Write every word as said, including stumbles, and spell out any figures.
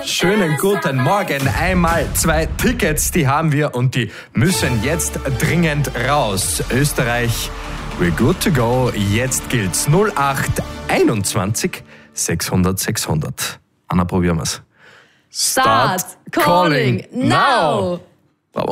Schönen guten Morgen. Einmal zwei Tickets, die haben wir und die müssen jetzt dringend raus. Österreich, we're good to go. Jetzt gilt's null acht einundzwanzig sechshundert sechshundert. Anna, probieren wir's. Start calling now.